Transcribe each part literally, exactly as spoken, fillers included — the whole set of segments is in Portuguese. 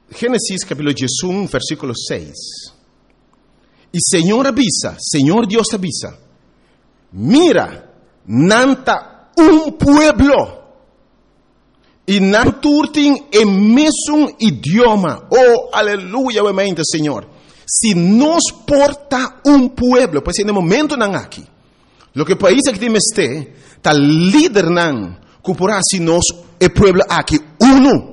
Génesis capítulo dieciuno, versículo seis. Y Señor avisa, Señor Dios avisa, mira, nanta un pueblo, y nanturtin en mesmo idioma. Oh, aleluya, obviamente, Señor. Si nos porta un pueblo, pues en el momento nan aquí, lo que país que tem este, tal líder nan, cupurá si nos el pueblo aquí uno.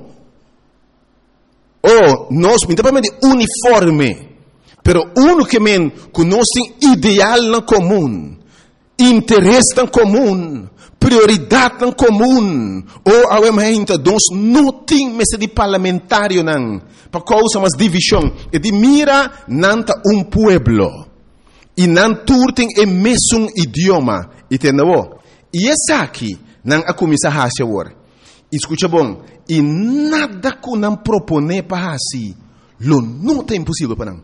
Oh, nós, minimamente uniforme, pero uno que men conhece ideal na comum, interesse na comum, prioridade na comum. Oh, obviamente, nós não temos de parlamentário não, para causa mais divisão. E de mira nanta um pueblo e não turtem o mesmo idioma, entendeu? E essa aqui não a começar a fazer. Escuta bom, e nada que não propone para assim, lo não é impossível para não.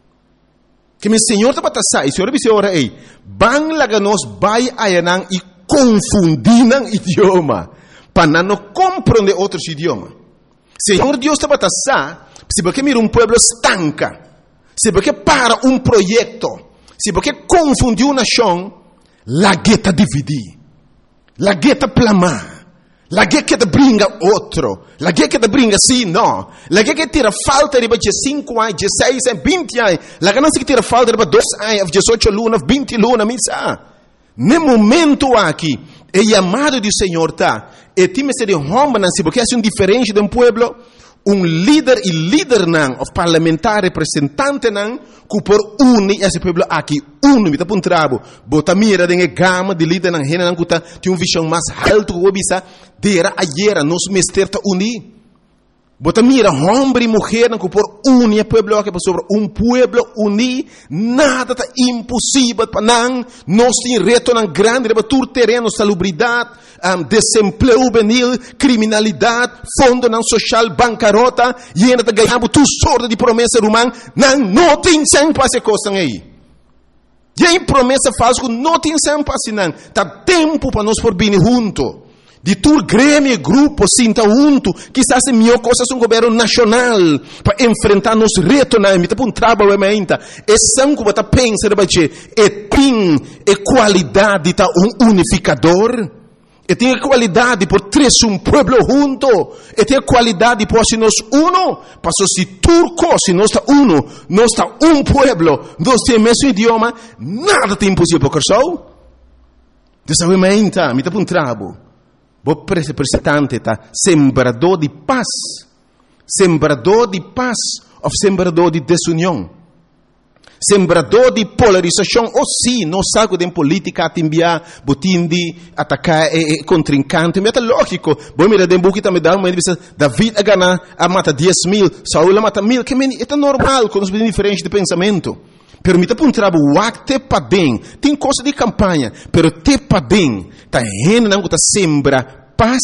Que meu Senhor está para sair, Senhor disse ora ei, bang laga nós vai ayanang e confundir nang idioma, para não compreender outros idiomas. Senhor Deus está para sair, se porque mira um pueblo estanca, se porque para um projeto, se porque confundir uma nação, la gueta dividir, la gueta plamar. La che che ti bringa altro, la che che ti bringa sì, no, la che che tira falta di cinque anni, sei anni, venti anni, la che non si tira falta di due anni, diciotto luna, venti luna, mi sa. Nel momento aqui, é chamado do Senhor tá, e time se de homem não se porque é um diferente de um pueblo, um líder e líder não, of parlamentar representante não, que por unir esse pueblo aqui, uno, me tá para um trabo, bota mira de gama de líder não, rena não que tá, tem uma visão mais alta que o bisa, dera ayer, nos mester tá unir. Bota mira, homem e mulher não que por unir o pueblo aqui, sobre um pueblo unir, nada tá impossível para não, nós tem reto não grande, de bater terreno, salubridade, um, desemprego juvenil, criminalidade, fundo não social, bancarrota, e ainda tá ganhando tudo sorte de promessa humana, não, não tem sem para essa coisa aí. E aí promessa falsa que não tem sem para assim, não, tá tempo para nós por vir junto. De tur grêmio e grupo sinta junto, quizás é melhor coisa um governo nacional para enfrentar nos retos na emita para um trabalho ementa. É sangue que você pensa de baixo, é tem é qualidade tá um unificador, é tem a qualidade por três um pueblo junto, é tem a qualidade por se nós uno, para se turco se nós está uno, nós está um pueblo, nós temos o mesmo idioma, nada tem impossível para o Dessa ementa, emita para um trabalho. Bo representante tá sembrador de paz, sembrador de paz ou sembrador de desunião, sembrador de polarização. Ou sim, não sabe de política a enviar, botim de atacar e, e contrincante, mas é lógico. Bom, mira, de buquita me dá uma entrevista, David a ganhar a mata dez mil, Saúl a mata mil, que é normal, com os diferentes de pensamento. Permita para um trabalho, o te padem, tem coisa de campanha, pero te padem, tá rena não tá sembra paz,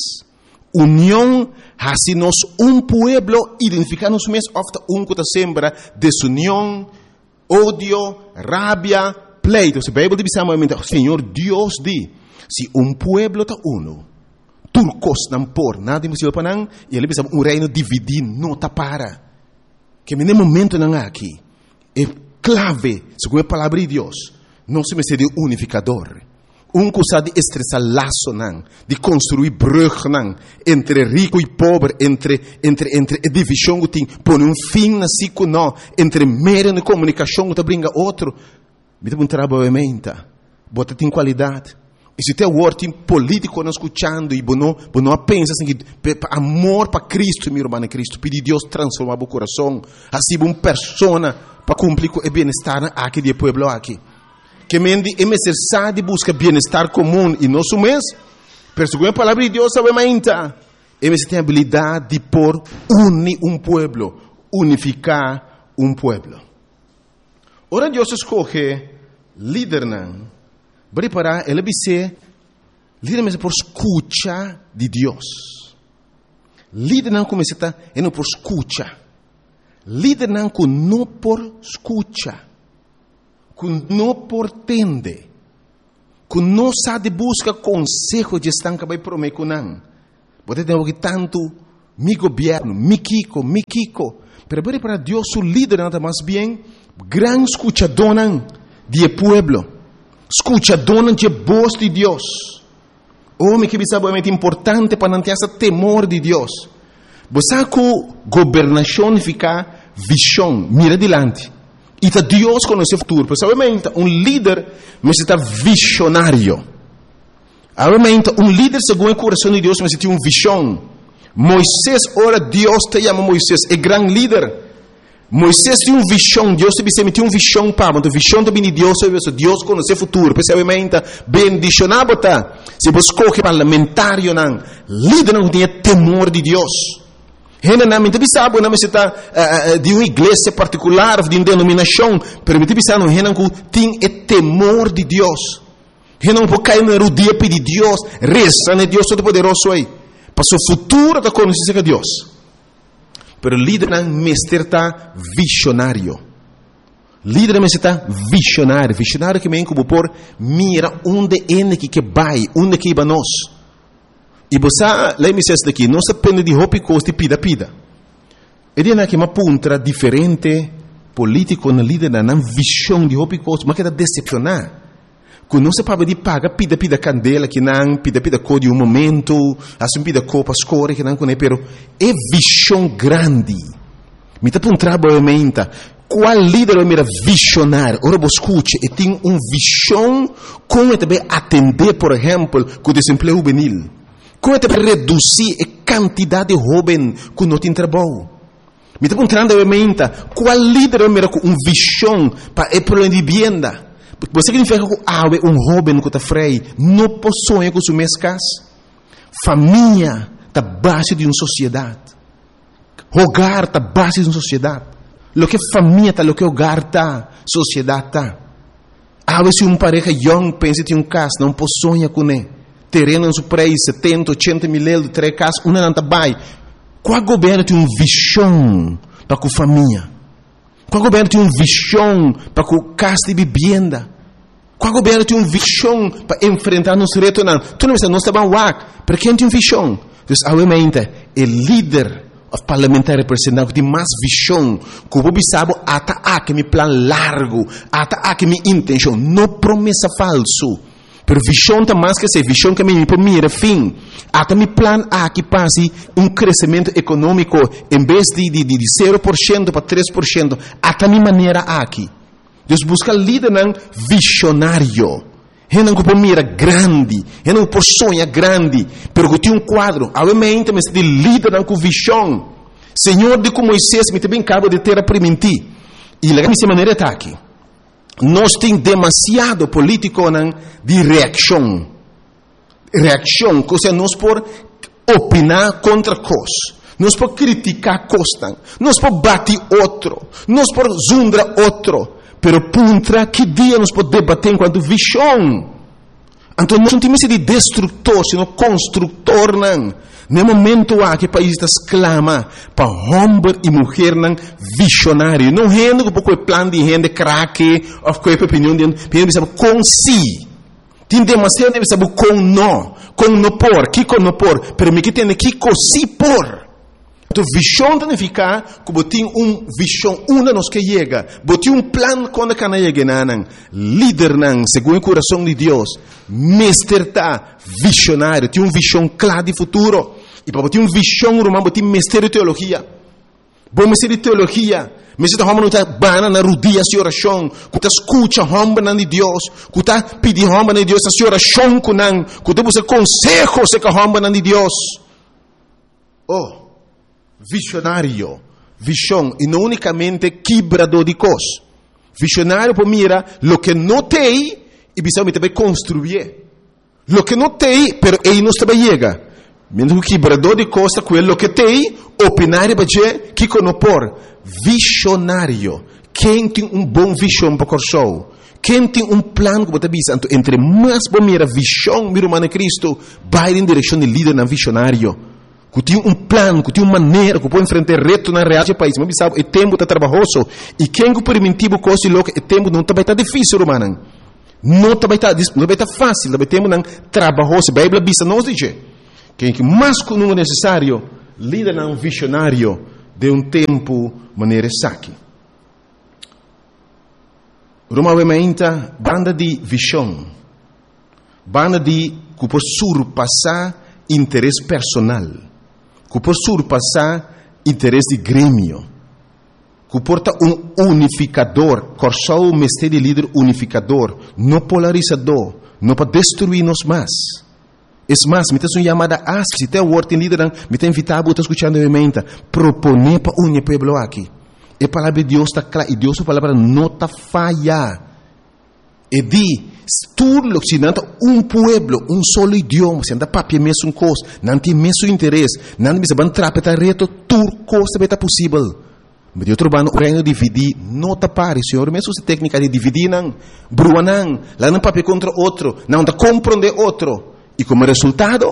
união, assim nós um pueblo identificar-nos mesmo, ofta um que tá sembra desunião, ódio, rabia, pleito. Se a Bíblia diz amamente, Senhor Deus diz, se um pueblo tá uno, turcos não por nada impossível para não, e ele diz um reino dividido não tá para, que no momento não aqui é clave, segundo a palavra de Deus, não se me seria unificador. Um coisa de estressar laço, não, de construir brug, não, entre rico e pobre, entre, entre, entre a divisão que tem, pôr um fim na cico, não, entre meio de comunicação que brinca outro. Me dá um trabalho ementa, bota tem qualidade. E se tem word político não escutando e não não pensa assim que amor para Cristo, meu irmão Cristo, pedir Deus transformar o coração, assim uma pessoa para cumprir o bem-estar aqui do povo aqui. Que mendi é necessário buscar bem-estar comum e nosso mês, pero segundo a palavra de Deus sabe mainta, é necessário ter habilidade de por unir um povo, unificar um povo. Ora Deus escolhe líder não. Preparar, ele dice, líder mas por escucha de Deus. Líder não começa é não por escucha. Líder não com não por escucha, com não por tende, com não sabe busca consejo de estanca vai prometer não. Pode ter algo tanto mi governo, mi Kiko, mi Kiko. Pero para Deus, o líder nada mais bem, gran escuchador de pueblo. Escuchador de voz de Deus. Homem que é muito importante para não ter esse temor de Deus. Você que governação fica visão, mira adiante. E tá Deus conhece o futuro. Porque obviamente um líder necessita visionário. Obviamente um líder segundo o coração de Deus necessita uma visão. Moisés, ora Deus te chama Moisés, é grande líder. Moisés tinha uma visão, Deus te disse, tinha uma visão para, então visão também de Deus, Deus conhece o futuro. Porque obviamente bendicionado tá. Se você escolhe parlamentário não, líder não tem temor de Deus. Hena na mente bisabo na meseta de uma igreja particular, de uma denominação, pero mente bisabo hena ku tem é temor de Deus. Hena não pode cair na rodia pedir Deus, reza né Deus todo poderoso aí. Para o futuro da conhecer que Deus. Pero líder não mestre tá visionário. Líder não está visionário, visionário que me como por mira onde é que que vai, onde que vai nós. E você, lá me diz daqui, não se depende de roupa e pida pida. E de que uma puntra diferente político na líder na visão de roupa e mas que está decepcionar. Quando não se pode pagar pida pida candela que não pida pida cor de um momento, assim pida cor para escolher que não conhece, pero é visão grande. Me está puntra obviamente. Qual líder é mira visionário? Ora você escute, e tem uma visão como também atender, por exemplo, com o desemprego juvenil. Como te reduzir a quantidade de jovens que não tem trabalho? Me está perguntando, obviamente, qual líder é com uma visão para o problema de vivienda? Você significa que há um jovem que está freio, não possui com sua casa? Família está base de uma sociedade. Hogar está base de uma sociedade. Lo que família está, lo que hogar está, sociedade está. Há vezes uma pareja young pensa que tem um casa, não possui com ele. Terreno su preço setenta, oitenta mil euros, três casas, uma não está bem. Qual governo tem uma visão para a família? Qual governo tem uma visão para a casa de vivenda? Qual governo tem uma visão para enfrentar nos retos? Não, tu não pensa, nós estamos lá, para quem tem uma visão? Então, obviamente, o líder parlamentar representante tem mais visão, que o povo sabe, até aqui meu plano largo, até aqui minha intenção, não promessa falso. Pero visão está mais que ser visão que me para mim fim. Até meu plano aqui passe um crescimento econômico em vez de, de, de zero por cento para três por cento. Até minha maneira aqui. Deus busca líder não visionário. Ele não para mira grande, ele não por sonha grande, pero que tem um quadro. Obviamente, mas de líder não com visão. Senhor, de como Moisés me também acaba de ter a permitir. E lá minha maneira está aqui. Nós temos demasiado político de reação. Reação, ou seja, nós por opinar contra coisas. Nós por criticar coisas. Nós por bater outro. Nós por zundar outro. Pero puntra, que dia nós podemos debater enquanto visão? Então, nós não temos de destrutor, sino construtor. Não. No momento há que o país está exclama para homem e mulher não visionário. Não é um pouco o plano de gente craque, ou qualquer opinião de gente, sabe com si. Tem demasiado de saber com não, com não por, que com não por, pero me que tem que com si por. Então, visão significa que tem uma visão, uma nos que chega, tem um plano quando que não chega, não. Líder, não, segundo o coração de Deus, mestre tá, visionário, tem uma visão clara de futuro. E para ter uma visão, romano, tem mestre de teologia. Bom mestre de teologia, mestre de homem não está bana na rodia de oração, que está escuta homem de Deus, que está pedindo homem de Deus a oração com não, que está buscando consejos com homem de Deus. Oh! Visionário, visão, e não unicamente quebrador de coisas. Visionário para mira lo que não tem e precisa também construir. Lo que não tem, pero ele não também chega. Mesmo que quebrador de coisas, aquilo que tem, opinar para dizer que não por. Visionário, quem tem um bom visão para o show? Quem tem um plano que você visa? Entre mais para mira visão, mira humana Cristo, vai em direção de líder na visionário. Que tem um plano, que tem uma maneira, que pode enfrentar reto na realidade do país. Mas sabe, o tempo está trabalhoso. E quem que permitiu coisa louca, o tempo não vai estar difícil, romano. Não vai estar, não vai estar fácil, o tempo não trabalhoso. A Bíblia diz, não diz. Quem que mais que não é necessário, líder um visionário de um tempo maneira saque. Roma vementa banda de visão, banda de que por surpassar interesse personal, que por surpassar interesse de grêmio, que porta um unificador, corsou o mestre de líder unificador, não polarizador, não para destruir-nos mais. É mais, me tem uma chamada a se tem o word em líder, me tem invitado a escutar a menta, proponer para unir pueblo aqui. A palavra de Deus está clara, e Deus a palavra não está falha. E di, tudo o que um pueblo, um solo idioma, se anda papia mesmo coisa, não tem mesmo interesse, não tem mesmo trapetar reto, tudo coisa é possível. Mas eu trabalho no reino de dividir, não está pare, senhor, mesmo se técnica de dividir, não, brua não, lá não papia contra outro, não está compreender outro. E como resultado,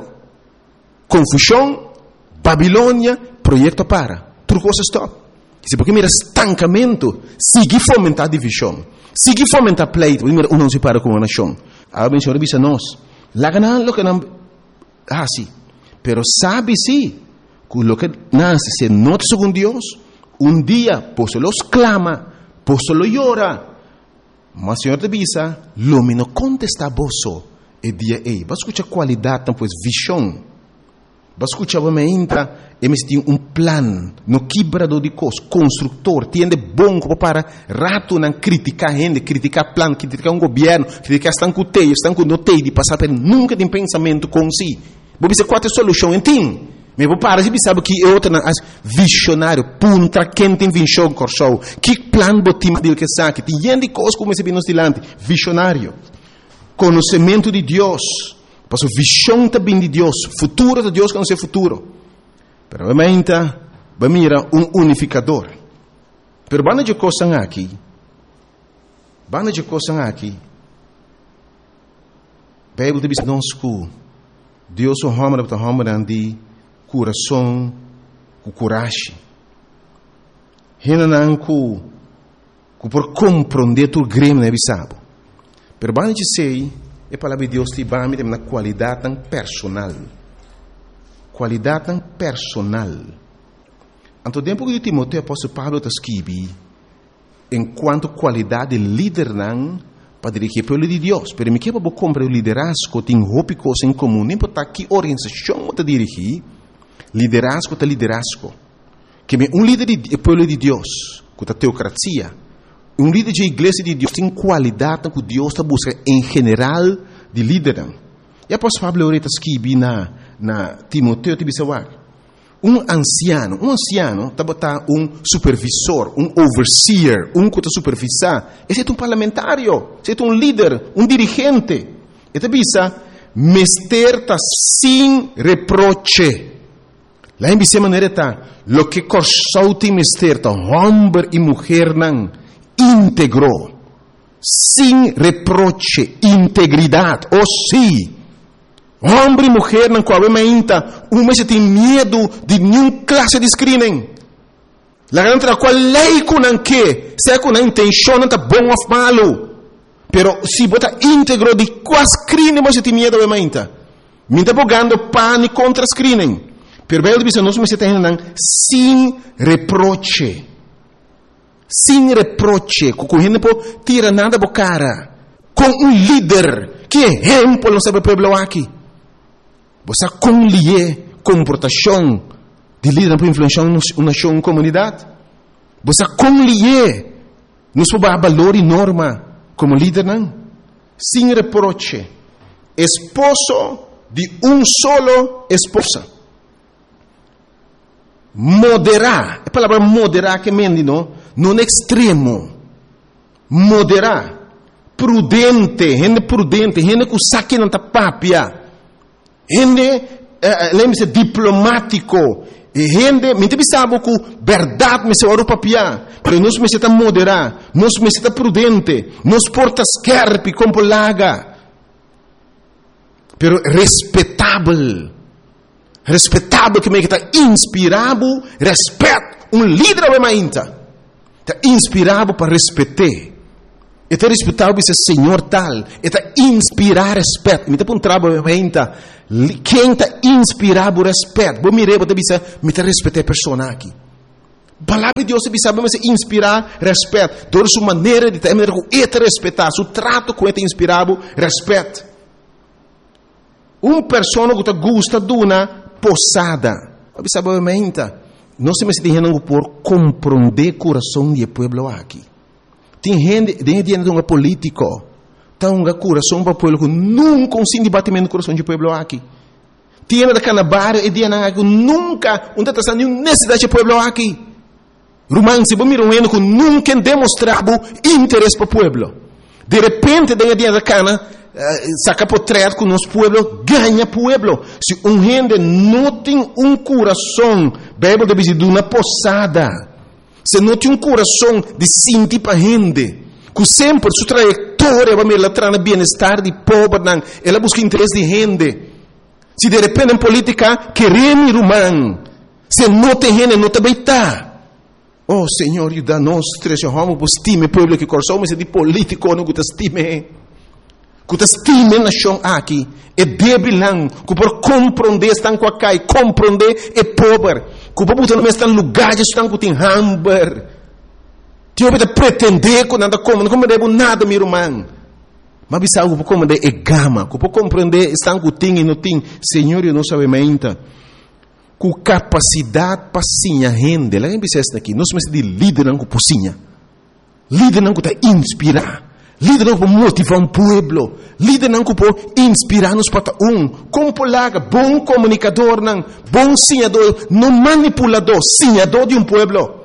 confusão, Babilônia, projeto para, tudo coisa stop. Se porque mira estancamento, seguir fomentar divisão, seguir fomentar pleito, mira um não se para como nação. A bem senhor bisa nós, lá ganan lo que não, ah sim, pero sabe sim, que lo que nasce se nota segundo Deus, um dia posso los clama, posso lo llora, mas senhor de bisa, lo me no contesta boso, e dia ei, vas escuchar qualidade, então, pois visão. Vas escuchar me entra, e me tem um plan, no quebrador de coisas, construtor, tiende bom para rato não criticar gente, criticar plan, criticar um governo, criticar estão com teio, estão com notei de passar por nunca tem pensamento com si. Vou dizer qual é a solução, entende? Mas vou parar, você sabe que é outra, visionário, punta, quem tem visão, corsou, que plan botim dele que sabe, tem gente coisas como esse bem nos dilante, visionário. Conhecimento de Deus, passo visão também de Deus, futuro de Deus que não sei futuro. Pero obviamente, vai mirar um unificador. Pero banda de coisas aqui, banda de coisas aqui, a Bíblia diz nós que Deus é um homem para homem de coração, com coragem. Ele não que por compreender tu grêmio não é bisabo. Pero banda de sei, a palavra de Deus te vai me na qualidade tão personal. Qualidade tão personal. Anto tempo que Timoteo apóstolo Paulo está escrevendo, enquanto qualidade de líder não para dirigir pelo de Deus. Pero me quer para comprar o liderazgo, tem roupa coisa em comum, nem para que organização está dirigir, liderazgo está liderazgo. Que um líder de pelo de Deus, com a teocracia, um líder de igreja de Deus tem qualidade que Deus está buscando em geral de líder. E após Pablo está escrevendo na, na Timoteo, te um anciano, um anciano está botando um supervisor, um overseer, um que está supervisar. Esse é um parlamentário, esse é um líder, um dirigente. E te bisa, mester está sem reproche. Lá em bisa maneira está, lo que corsou tem mester está, homem e mulher não, íntegro, sem reproche, integridade, ou sim. Homem e mulher não qual é ainda, uma se tem medo de nenhuma classe de screening. La grande qual lei com não que, se com a intenção não tá bom ou malo, pero se bota íntegro de qual screening você tem medo é ainda. Me tá bogando pânico contra screening. Pero bem diz nós me se tem não sem reproche. Sem reproche, com gente por tira nada bo cara, com um líder que exemplo não sabe pueblo aqui. Você conlier comportação de líder para influenciar uma nação, comunidade. Você conlier nos para valor e norma como líder não. Sem reproche, esposo de um solo esposa. Moderar, a palavra moderar que mendi não, não extremo. Moderar, prudente, gente prudente, gente que saque não tá papia. Gente, uh, lembre-se, diplomático. Gente, me sabe que verdade me se ora papia, mas nós me se tá moderar, nós me se tá prudente, nós porta scarpe como laga. Pero respeitável. Respeitável que me está inspirado, respeito, um líder é mais ainda. Está inspirado para respeitar. Está respeitado para ser senhor tal. Está inspirar respeito. Me está um trabalho ainda. quem está inspirado por respeito. Bom, mire, você bisa, me te respeita a pessoa aqui. A palavra de Deus, você bisa, você inspirar respeito. Toda sua maneira de ter, a maneira que ele respeitar, seu trato com ele inspirado respeito. Uma pessoa que gosta de uma posada. Você sabe, obviamente, não se me dizendo por compreender o coração do povo aqui. Tem gente, tem gente que é político. Tem um coração para o povo que nunca um debatimento do coração do povo aqui. Tem gente que na barra e tem gente que nunca não está nenhuma necessidade do povo aqui. Romano, se você mira um que nunca demonstrava interesse para o povo. De repente, tem gente que saca por trás com o nosso povo, ganha povo. Se um gente não tem um coração, Bíblia deve dizer, de uma posada. Se não tem um coração de sentir para a gente, que sempre sua trajetória vai me levar no bem-estar de povo, ela busca interesse de gente. Se de repente em política, queremos ir humano, se não tem gente, não também está. Oh, Senhor, ajuda-nos, trecho, vamos para estima, povo que coração, mas é de político, não que estime. Que te estime na nação aqui, é débil não, que por compreender estão com a cai, compreender é pobre, que por botar no mesmo lugar estão com tem hamburger. Tio pode pretender que nada como, não compreender nada, meu irmão. Mas bisa algo por compreender é gama, que por compreender estão com tem e não tem, Senhor, eu não sabe menta. Com capacidade para sinha rende, lá em Bissesta aqui, nós somos de líder não com pocinha, líder não com tá inspirar. Líder não para motivar um povo, líder não para inspirar-nos para um, como polaga, bom comunicador, não, bom sinhador, não manipulador, sinhador de um povo.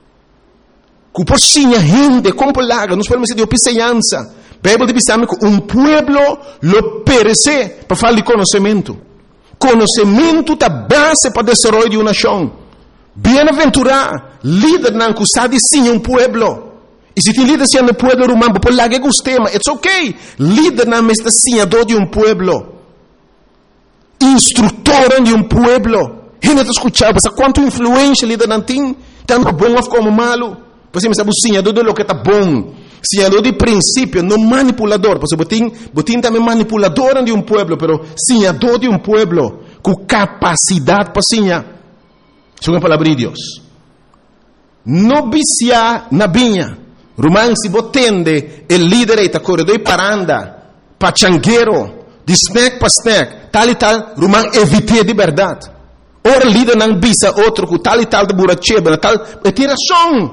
Que por sinha rende, como polaga, nós podemos dizer de opiceança. Bíblia diz que um povo lo perece para falar de conhecimento. Conhecimento é a base para o desenvolvimento de uma nação. Bem-aventurado, líder não que sabe sim um povo. E se tem líder sendo no povo romano, por lá que gostei, mas it's ok. Líder não é senhador de um povo. Instrutor de um povo. Ele está escutando, mas quanto influência líder não tem, tanto bom como malo. Você me sabe o senhador de lo que está bom. Senhador de princípio, não manipulador. Você botin, botin também manipulador de um povo, pero senhador de um povo, com capacidade para senhar. Isso é a palavra de Deus. Não vicia na vinha. Romano, se botende, o líder está corredor para andar, para changueiro, de snack para snack, tal e tal, Romano, evite de verdade. Ora, líder não bisa outro, com tal e tal de buracheba, tal, é tiração.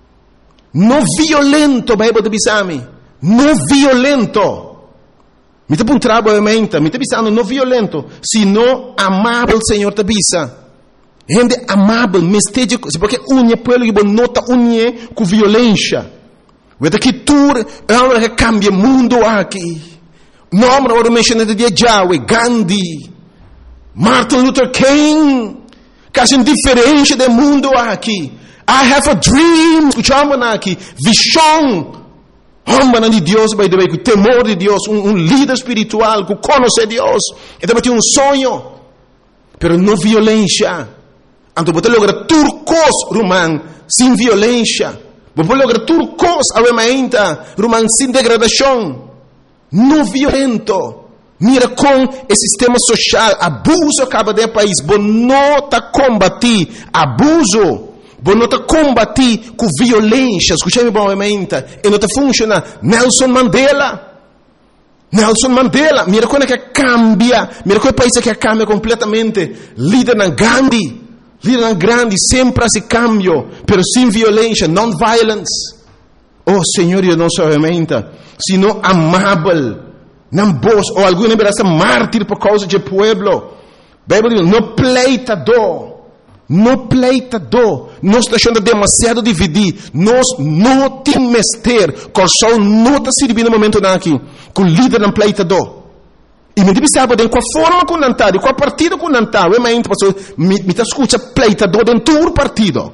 Não violento, Bíblia de bisami. Não violento. Me te puntrabo a mente, me te bisando, não violento, sino amável, Senhor, te bisa. Gente amável, mesteja, porque unha, pueblo que nota unha com violência. Vede que tu é uma que cambia o mundo aqui. Nome agora mencionado de Yahweh, Gandhi, Martin Luther King, caso diferente do mundo aqui. I have a dream, escutamos aqui, visão. Homem de Deus, by the way, com temor de Deus, um, um líder espiritual, que conhece Deus. E também tem um sonho, pero não violência. Então, você logra turcos, romano, sem violência. Você logra turcos, avemainta, romano, sem degradação. Não violento. Mira com o sistema social, abuso acaba de país. Você não está combatir abuso. Você não está combatir com violência. Escute-me bem, avemainta. E não está funcionando. Nelson Mandela. Nelson Mandela. Mira como é que cambia. Mira como é o país que cambia completamente. Líder na Gandhi. Líder grande, sempre esse cambio, pero sem violência, non-violence. Oh, Senhor, eu não sou ferramenta, sino amável, não vos, ou alguém verá ser mártir por causa do povo. Bíblia diz, não pleitador, não pleitador, nós estamos deixando demasiado dividir, nós não temos mestre, coração não está servindo no momento aqui, com o líder não pleitador. E me diz, sabe, de qual forma com nantar, de qual partido com nantar, eu me me me escuta pleitador dentro do partido.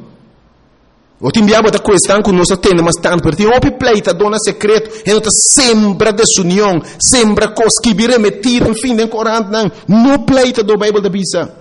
O te enviava da questão que nós temos, mas tanto, porque tem um pleitador na secreto, e não sembra desunião, sembra coisas que virem metidas, enfim, em Corão, não, não pleitador, Bíblia da Bisa.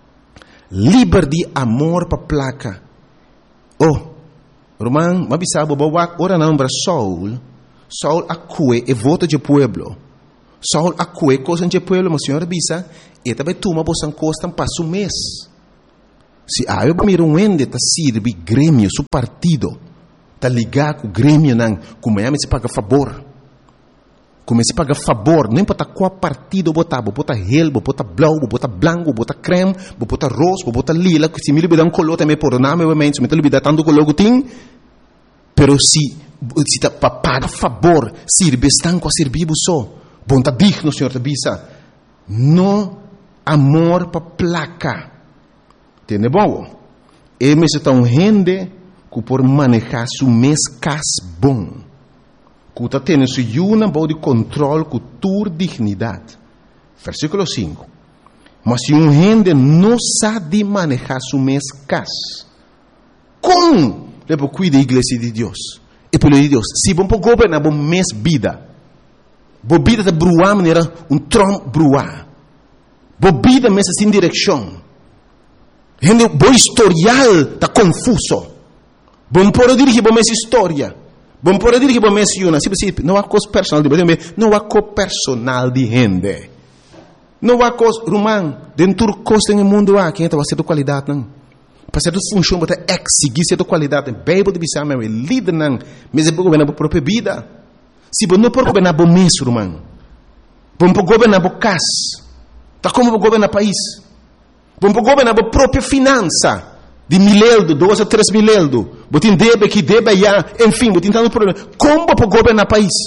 Liberdade, amor para placa. Oh, Romano, mas sabe, ora não, para Saul, Saul acue e vota de pueblo. Saul acue coisa de pueblo, mas senhora bisa, E também toma bosan costan passo um mês. Se a eu miro um ende tá sirve grêmio, su partido, tá ligar com o grêmio não, como é, me se paga favor. Como se paga favor, não importa qual partido botar, botar hel, botar blau, botar branco, botar creme, botar rosa, botar lila, se me libera um color também por nome, obviamente, se me libera tanto color que tem, pero se se tá para pagar favor, sirve estão com a servir só, bom tá digno, senhor tá bisa, não amor para placa, entende bom? E me se tão rende que por manejar su mês cas bom. Que está tendo uma boa de controle com tua dignidade. Versículo cinco. Mas se um gente não sabe manejar seu mês casa, como ele cuida da igreja de Deus? E pelo de Deus, se vão governar o mês vida, a vida está bruar maneira um trom bruar, a vida mês sem direção, gente, o historial está confuso, vão poder dirigir a mês história. Bom, por dizer que você menciona, se não há coisa personal de você, não há coisa personal de gente. Não há coisa, Romão, dentro do coisa no mundo há, quem está fazendo qualidade, não. Para ser função, para exigir certa qualidade, Bíblia de Bissau, é líder, não. Mas é para governar a própria vida. Se você não pode governar o mês, Romão, você pode governar a casa, está como para governar o país. Você pode governar a própria finança. De mileldo, dois a três mileldo. Botin debe, que debe, já. Enfim, botin tanto problema. Como para governar o país?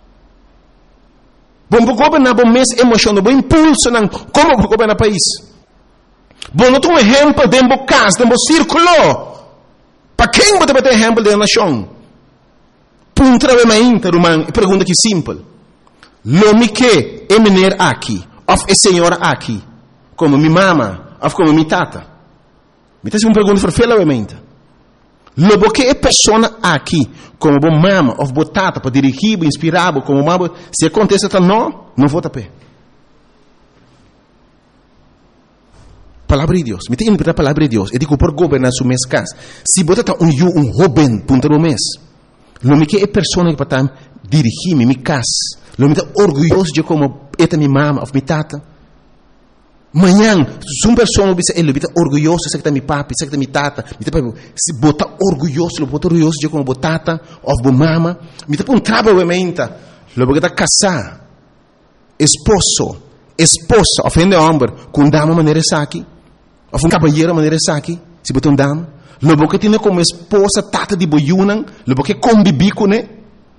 Bom para governar o mês emocional, bom impulso, não. Como para governar o país? Bom, não tem um exemplo dentro do casa, dentro do círculo. Para quem você vai ter exemplo da nação? Punta de mainta, Romão, e pergunta que simples. Lo me que é menino aqui, of é senhora aqui, como minha mama, of como minha tata. Me tem uma pergunta para fela obviamente. Lobo que é pessoa aqui, como bom mama, ou botata para dirigir, inspirar, como mama, se acontece tá não, não vou tapar. Palavra de Deus, me tem que a palavra de Deus. Eu digo por governar su mês casa. Se botata um eu um jovem punta no mês, lobo que é pessoa que para dirigir minha casa, lobo me orgulhoso de como é minha mama, ou minha tata. Manhã, se uma pessoa ele está orgulhoso, sei que está meu papi, sei que está minha tata, se botar orgulhoso, botar orgulhoso de como botata, ou bo mama, me está um trabalho obviamente, logo está casar, esposo, esposa, ofende homem, com dama maneira aqui, ou um cabalheiro maneira aqui, se botar um dama, logo que tem como esposa tata de boiunan, logo que convive com ele,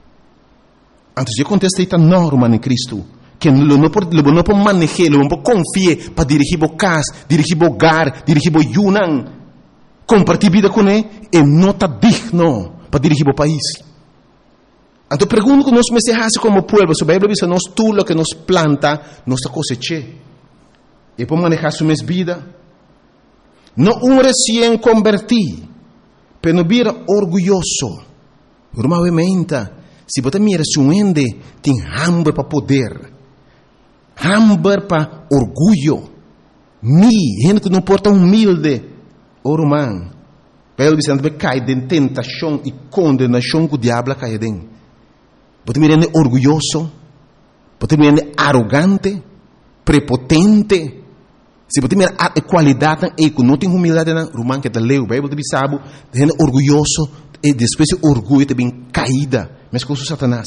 antes de contestar está norma em Cristo. Que não pode não pode manejar, não pode confiar para dirigir o casa, dirigir o hogar, dirigir o yunan, compartilhar vida com ele, e não está digno para dirigir o país. Então pergunto que nós me se como povo, se a Bíblia diz nós tudo o que nos planta, nós cosecha. E para manejar sua vida, não um recém convertido, mas não vira orgulhoso. Normalmente, se você mira se um ende tem hambre para poder, hambre para orgulho, mi, gente que não porta humilde, o romano, pelo que cai de tentação e condenação que o diabo cai dentro. Você me rende orgulhoso, você me rende arrogante, prepotente. Se você me rende qualidade e que não tem humildade, romano que te leu, Bíblia de Bissau, rende orgulhoso e depois o orgulho te vem caída, mas com o Satanás.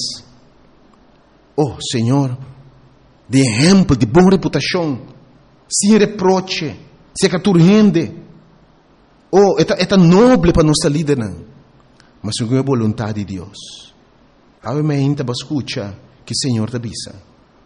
Oh, Senhor, de exemplo, de boa reputação, sem reproche, sem que tu rende. Oh, é tão nobre para nossa líder, não. Mas segundo a vontade de Deus. Obviamente, você escuta que o Senhor te avisa.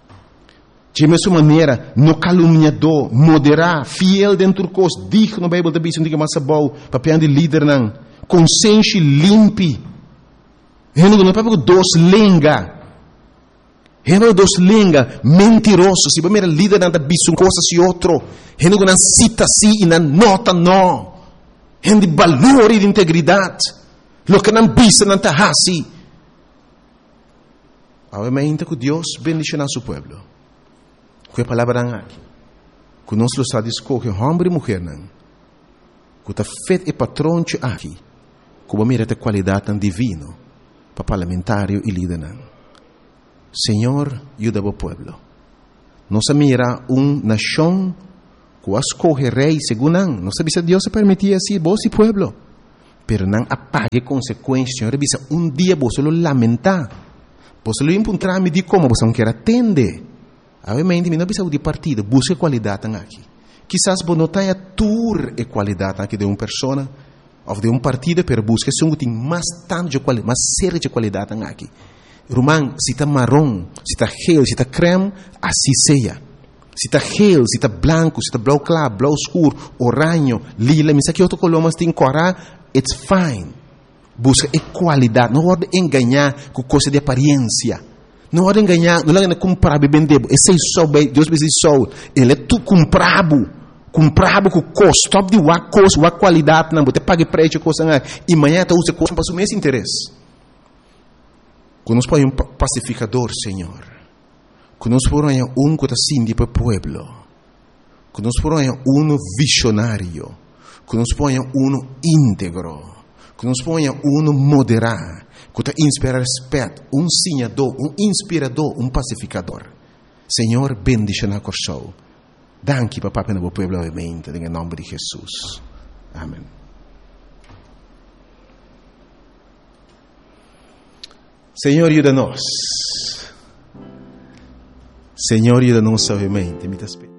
De mesma maneira, no caluniador, moderar, fiel dentro do cos, digno, a Bíblia te avisa, não diga mais bom, papel de líder, não. Consciência limpe. Não é para dois lenga. Não dos lenga, mentiroso. Se você é líder, não bisa coisas e outro. Não cita si e não nota não. Não de valor e de integridade. Lo que não bisa, não está assim. Obviamente que Deus bendicionar seu povo. Que a palavra aqui. Que nós lo está escolher homem e mulher, não. Que está feito e patrão aqui. Que você mira a qualidade tão divina para parlamentário e líder, não. Senhor, ajuda o povo. Nós mira uma nação que escolhe rei segundo não. Não sabe se Deus se permitia assim, vos e pueblo. Pero não apague consequências. Senhor, bisa um dia você lo lamentar. Você lo encontrar me de como você não quer atender. Obviamente, não precisa de partido, busca qualidade aqui. Quizás você não tenha tour e qualidade aqui de uma pessoa ou de um partido, pero busca se tem mais tanto de qualidade, mais séria de qualidade aqui. Irmão, se está marrom, se está gel, se está creme, assim seja. Se está gel, se está branco, se está blau claro, blau escuro, oranho, lila, mas aqui outro color, mas tem cora, it's fine. Busca a qualidade, não pode enganar com coisa de aparência. Não pode enganar, não pode comprar bem vender. Esse é só, Deus me diz só, ele é tu comprado, comprado com custo, top de uma coisa, uma qualidade, não, você paga preço, coisa, e amanhã você usa coisa para o mesmo interesse. Que nos põe um pacificador, Senhor. Que nos põe um que está assim para o povo. Que nos põe um visionário. Que nos põe um íntegro. Que nos ponha um moderado. Que te inspira respeito. Um ensinador, um inspirador, um pacificador. Senhor, bendice na coração. Danke, papá, para o povo, obviamente, em nome de Jesus. Amém. Senhor, ajuda-nos. Senhor, ajuda-nos, obviamente.